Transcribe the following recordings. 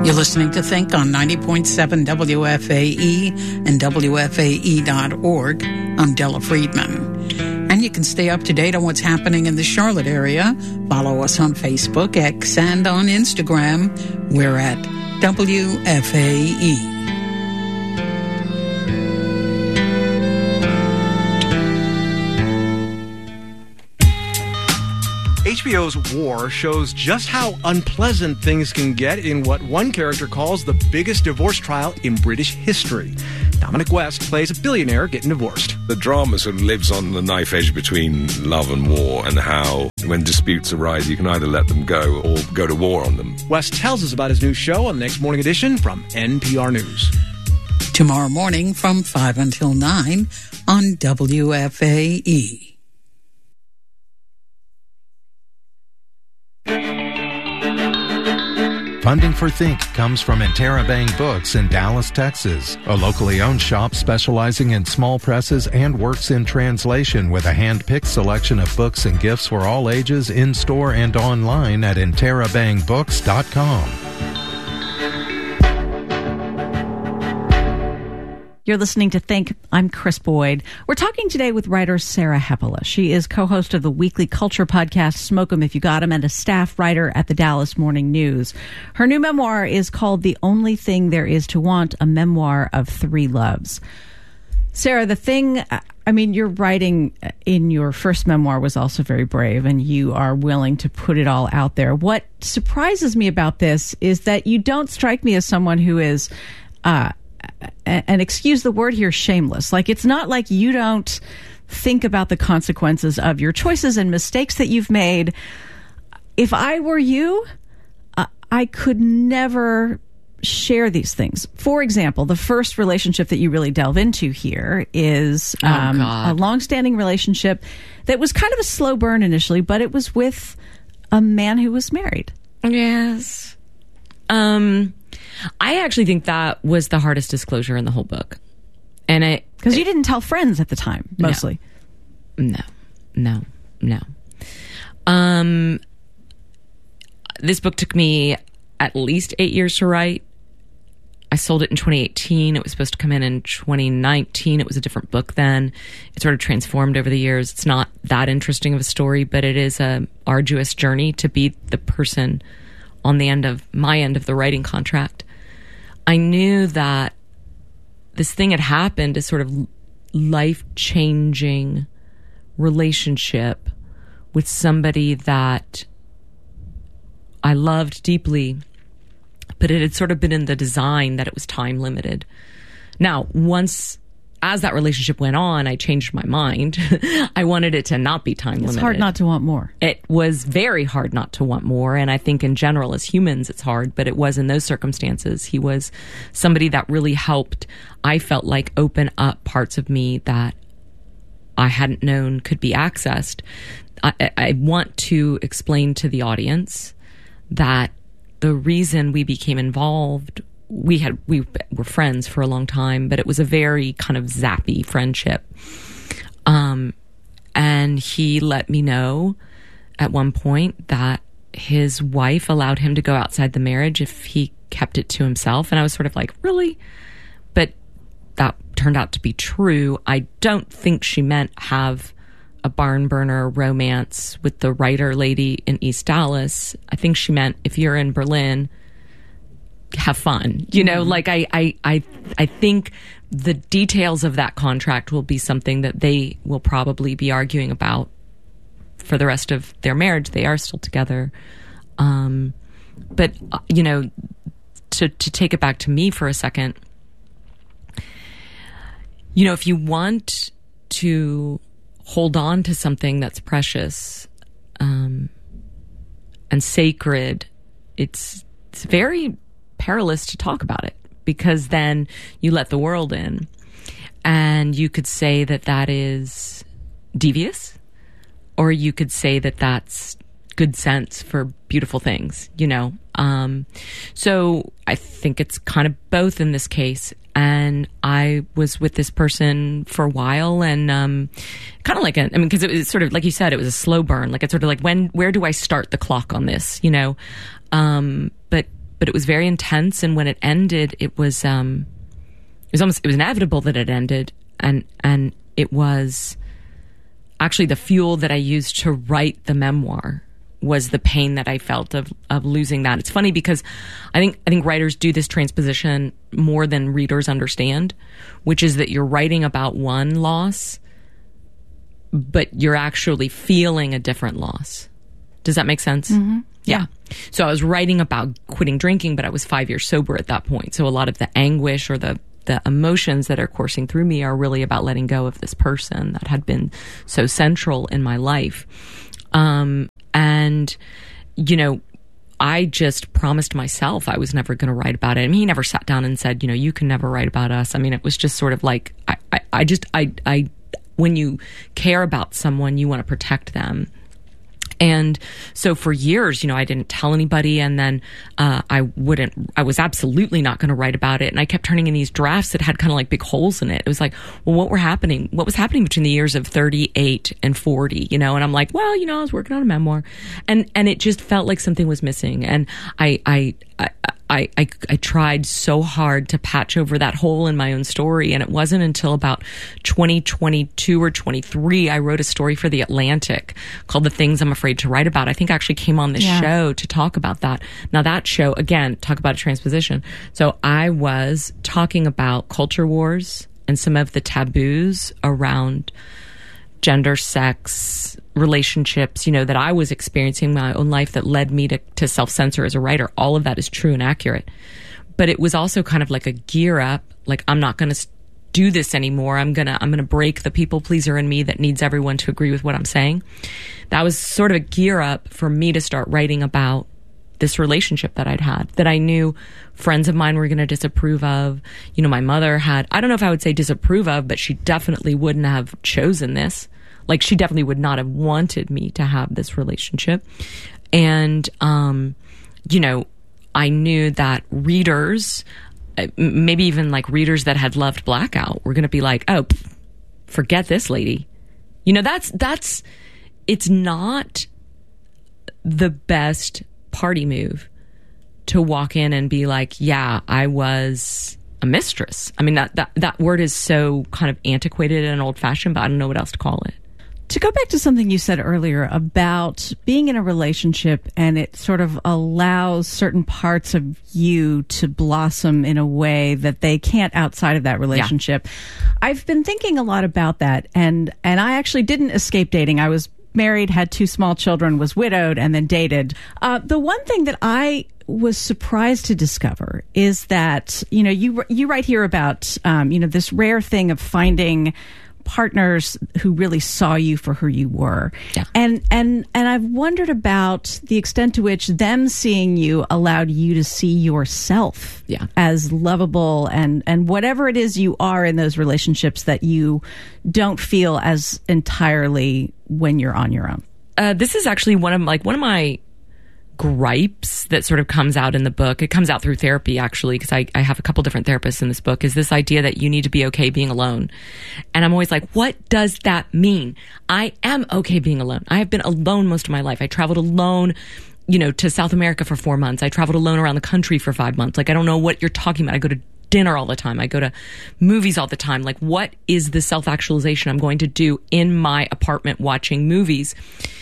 You're listening to Think on 90.7 WFAE and WFAE.org. I'm Della Friedman. And you can stay up to date on what's happening in the Charlotte area. Follow us on Facebook, X, and on Instagram. We're at WFAE. HBO's War shows just how unpleasant things can get in what one character calls the biggest divorce trial in British history. Dominic West plays a billionaire getting divorced. The drama sort of lives on the knife edge between love and war, and how when disputes arise, you can either let them go or go to war on them. West tells us about his new show on the next morning edition from NPR News. Tomorrow morning from 5 until 9 on WFAE. Funding for Think comes from Interabang Books in Dallas, Texas, a locally owned shop specializing in small presses and works in translation with a hand-picked selection of books and gifts for all ages in-store and online at interabangbooks.com. You're listening to Think. I'm Chris Boyd. We're talking today with writer Sarah Hepola. She is co-host of the weekly culture podcast Smoke 'Em If You Got 'Em and a staff writer at the Dallas Morning News. Her new memoir is called The Only Thing There Is to Want, a memoir of three loves. Sarah, the thing, I mean, your writing in your first memoir was also very brave, and you are willing to put it all out there. What surprises me about this is that you don't strike me as someone who is and excuse the word here, shameless. Like, it's not like you don't think about the consequences of your choices and mistakes that you've made. If I were you, I could never share these things. For example, the first relationship that you really delve into here is a long-standing relationship that was kind of a slow burn initially, but it was with a man who was married. Yes. I actually think that was the hardest disclosure in the whole book. And because you didn't tell friends at the time, mostly. No. This book took me at least 8 years to write. I sold it in 2018. It was supposed to come in 2019. It was a different book then. It sort of transformed over the years. It's not that interesting of a story, but it is a arduous journey to be the person on the end of the writing contract. I knew that this thing had happened, a sort of life-changing relationship with somebody that I loved deeply, but it had sort of been in the design that it was time limited. Now, as that relationship went on, I changed my mind. I wanted it to not be time limited. It's hard not to want more. It was very hard not to want more. And I think in general, as humans, it's hard. But it was in those circumstances. He was somebody that really helped, I felt like, open up parts of me that I hadn't known could be accessed. I want to explain to the audience that the reason we became involved, we were friends for a long time, but it was a very kind of zappy friendship. And he let me know at one point that his wife allowed him to go outside the marriage if he kept it to himself. And I was sort of like, really? But that turned out to be true. I don't think she meant have a barn burner romance with the writer lady in East Dallas. I think she meant, if you're in Berlin, have fun. You know, like I think the details of that contract will be something that they will probably be arguing about for the rest of their marriage. They are still together. But, you know, to take it back to me for a second, you know, if you want to hold on to something that's precious and sacred, it's very perilous to talk about it, because then you let the world in, and you could say that that is devious, or you could say that that's good sense for beautiful things, you know. So I think it's kind of both in this case. And I was with this person for a while, and kind of like because it was sort of like you said, it was a slow burn. Like it's sort of like, where do I start the clock on this, you know? But but it was very intense. And when it ended, it was inevitable that it ended. And it was actually the fuel that I used to write the memoir was the pain that I felt of losing that. It's funny because I think writers do this transposition more than readers understand, which is that you're writing about one loss, but you're actually feeling a different loss. Does that make sense? Mm-hmm. Yeah. So I was writing about quitting drinking, but I was 5 years sober at that point. So a lot of the anguish or the emotions that are coursing through me are really about letting go of this person that had been so central in my life. And, you know, I just promised myself I was never going to write about it. I mean, he never sat down and said, you know, you can never write about us. I mean, it was just sort of like, I when you care about someone, you want to protect them. And so for years, you know, I didn't tell anybody. And then I was absolutely not going to write about it. And I kept turning in these drafts that had kind of like big holes in it. It was like, well, what was happening between the years of 38 and 40, you know? And I'm like, well, you know, I was working on a memoir. And it just felt like something was missing. And I tried so hard to patch over that hole in my own story. And it wasn't until about 2022 or 23, I wrote a story for The Atlantic called The Things I'm Afraid to Write About. I think I actually came on this show to talk about that. Now that show, again, talk about a transposition. So I was talking about culture wars and some of the taboos around gender, sex, relationships, you know, that I was experiencing in my own life that led me to self-censor as a writer. All of that is true and accurate. But it was also kind of like a gear up, like I'm not going to do this anymore. I'm going to break the people pleaser in me that needs everyone to agree with what I'm saying. That was sort of a gear up for me to start writing about this relationship that I'd had, that I knew friends of mine were going to disapprove of. You know, my mother had, I don't know if I would say disapprove of, but she definitely wouldn't have chosen this. Like, she definitely would not have wanted me to have this relationship. And, you know, I knew that readers, maybe even like readers that had loved Blackout, were going to be like, oh, forget this lady. You know, it's not the best party move to walk in and be like, yeah, I was a mistress. I mean, that word is so kind of antiquated and old fashioned, but I don't know what else to call it. To go back to something you said earlier about being in a relationship and it sort of allows certain parts of you to blossom in a way that they can't outside of that relationship. Yeah. I've been thinking a lot about that, and I actually didn't escape dating. I was married, had 2 small children, was widowed, and then dated. The one thing that I was surprised to discover is that, you know, you write here about, you know, this rare thing of finding partners who really saw you for who you were. Yeah. And I've wondered about the extent to which them seeing you allowed you to see yourself as lovable and whatever it is you are in those relationships that you don't feel as entirely when you're on your own. This is actually one of my gripes that sort of comes out in the book. It comes out through therapy, actually, because I have a couple different therapists in this book, is this idea that you need to be okay being alone. And I'm always like, what does that mean? I am okay being alone. I have been alone most of my life. I traveled alone, you know, to South America for 4 months. I traveled alone around the country for 5 months. Like, I don't know what you're talking about. I go to dinner all the time. I go to movies all the time. Like, what is the self-actualization I'm going to do in my apartment watching movies?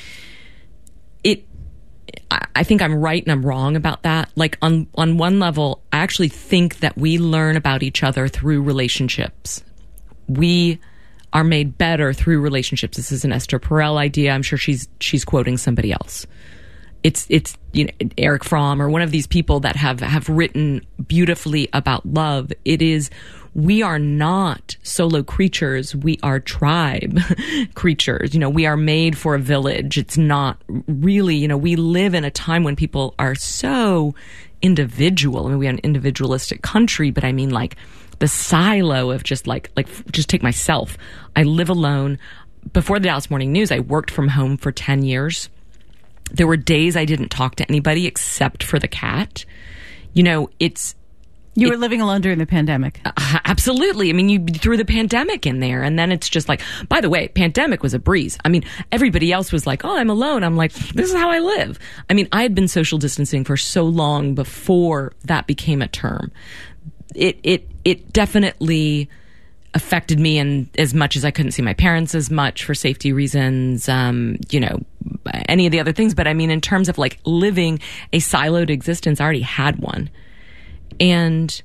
I think I'm right and I'm wrong about that. Like, on one level, I actually think that we learn about each other through relationships. We are made better through relationships. This is an Esther Perel idea. I'm sure she's quoting somebody else. It's you know, Eric Fromm or one of these people that have written beautifully about love. It is, we are not solo creatures. We are tribe creatures. You know, we are made for a village. It's not really, you know, we live in a time when people are so individual. I mean, we are an individualistic country, but I mean, like, the silo of just just take myself. I live alone. Before the Dallas Morning News, I worked from home for 10 years. There were days I didn't talk to anybody except for the cat. You know, You were living alone during the pandemic. Absolutely. I mean, you threw the pandemic in there, and then it's just like, by the way, pandemic was a breeze. I mean, everybody else was like, oh, I'm alone. I'm like, this is how I live. I mean, I had been social distancing for so long before that became a term. It definitely affected me, and as much as I couldn't see my parents as much for safety reasons, you know, any of the other things. But I mean, in terms of like living a siloed existence, I already had one. And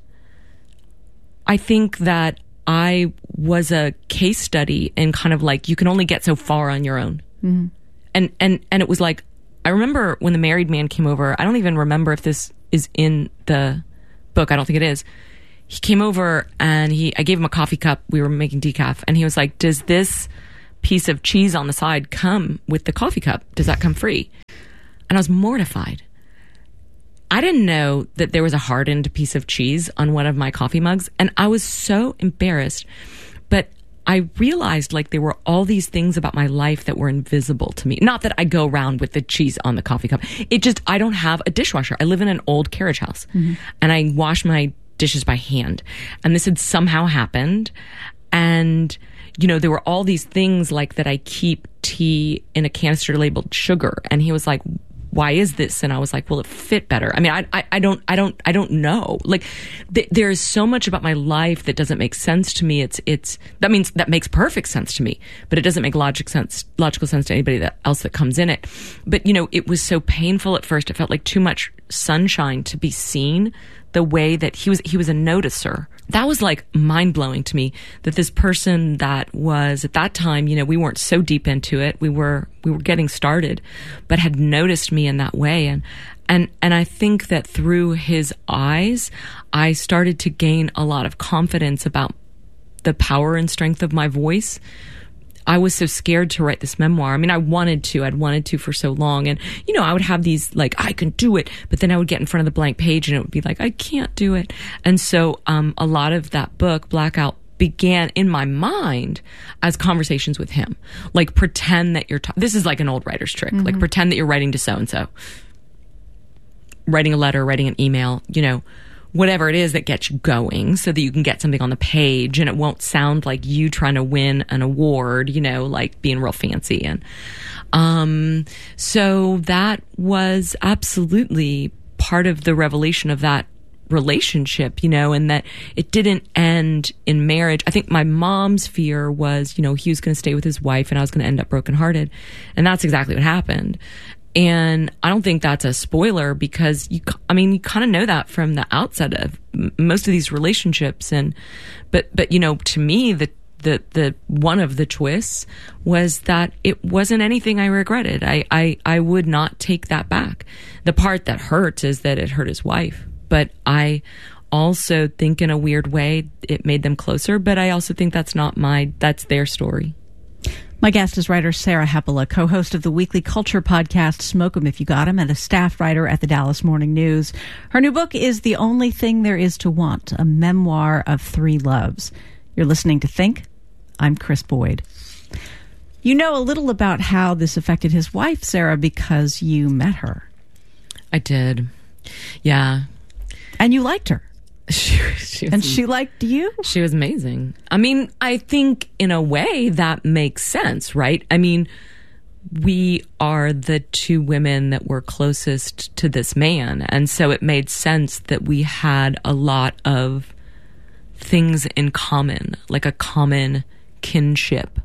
I think that I was a case study in kind of like, you can only get so far on your own. Mm-hmm. And it was like, I remember when the married man came over, I don't even remember if this is in the book. I don't think it is. He came over and I gave him a coffee cup. We were making decaf. And he was like, does this piece of cheese on the side come with the coffee cup? Does that come free? And I was mortified. I didn't know that there was a hardened piece of cheese on one of my coffee mugs. And I was so embarrassed. But I realized like there were all these things about my life that were invisible to me. Not that I go around with the cheese on the coffee cup. I don't have a dishwasher. I live in an old carriage house. Mm-hmm. And I wash my dishes by hand. And this had somehow happened. And, you know, there were all these things like that I keep tea in a canister labeled sugar. And he was like, why is this? And I was like, well, it fit better. I mean, I don't know. Like there's so much about my life that doesn't make sense to me. That makes perfect sense to me, but it doesn't make logical sense to anybody else that comes in it. But, you know, it was so painful at first. It felt like too much sunshine to be seen the way that he was a noticer. That was like mind blowing to me, that this person that was at that time, you know, we weren't so deep into it. We were getting started, but had noticed me in that way. And I think that through his eyes, I started to gain a lot of confidence about the power and strength of my voice. I was so scared to write this memoir. I mean, I'd wanted to for so long. And, you know, I would have these, like, I can do it. But then I would get in front of the blank page and it would be like, I can't do it. And so a lot of that book, Blackout, began in my mind as conversations with him. Like, pretend that you're this is like an old writer's trick. Mm-hmm. Like, pretend that you're writing to so-and-so. Writing a letter, writing an email, you know, whatever it is that gets you going so that you can get something on the page and it won't sound like you trying to win an award, you know, like being real fancy. And so that was absolutely part of the revelation of that relationship, you know, and that it didn't end in marriage. I think my mom's fear was, you know, he was going to stay with his wife and I was going to end up brokenhearted. And that's exactly what happened. And I don't think that's a spoiler because you kind of know that from the outset of most of these relationships. But you know, to me, the one of the twists was that it wasn't anything I regretted. I would not take that back. The part that hurts is that it hurt his wife, but I also think in a weird way it made them closer. But I also think that's their story. My guest is writer Sarah Hepola, co-host of the weekly culture podcast Smoke 'Em If You Got 'Em, and a staff writer at the Dallas Morning News. Her new book is The Only Thing There Is to Want, a memoir of three loves. You're listening to Think. I'm Chris Boyd. You know a little about how this affected his wife, Sarah, because you met her. I did. Yeah. And you liked her. She liked you? She was amazing. I mean, I think in a way that makes sense, right? I mean, we are the two women that were closest to this man. And so it made sense that we had a lot of things in common, like a common kinship.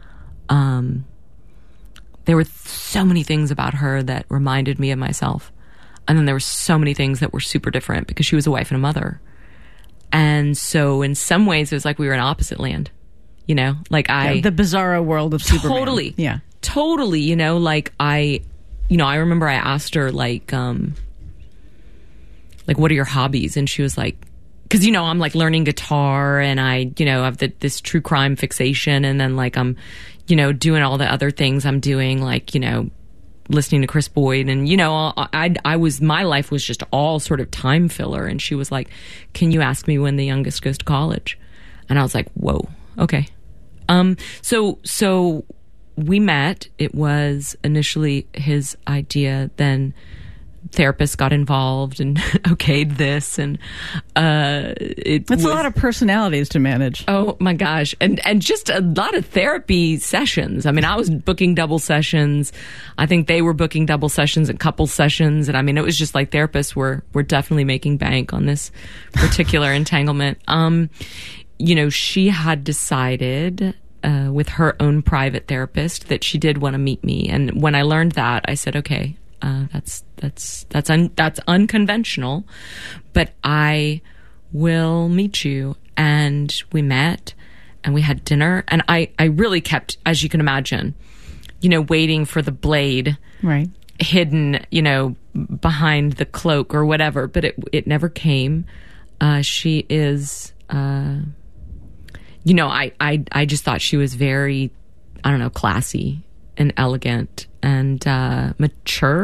There were so many things about her that reminded me of myself. And then there were so many things that were super different because she was a wife and a mother. And so in some ways it was like we were in opposite land, you know, like the bizarro world of Superman. Totally. Yeah. Totally. You know, like I remember I asked her like, what are your hobbies? And she was like, cause you know, I'm like learning guitar and I, you know, have this true crime fixation. And then like, I'm, you know, doing all the other things I'm doing, like, you know, listening to Chris Boyd, and you know, my life was just all sort of time filler. And she was like, "Can you ask me when the youngest goes to college?" And I was like, "Whoa, okay." So we met. It was initially his idea. Then therapists got involved and okayed this, and That's a lot of personalities to manage. Oh my gosh. And just a lot of therapy sessions. I mean, I was booking double sessions. I think they were booking double sessions and couple sessions. And I mean, it was just like therapists were definitely making bank on this particular entanglement. She had decided with her own private therapist that she did want to meet me. And when I learned that, I said, okay, that's unconventional, but I will meet you. And we met and we had dinner, and I really kept, as you can imagine, waiting for the blade right hidden, behind the cloak or whatever, but it never came. She is, I just thought she was very, classy and elegant and mature.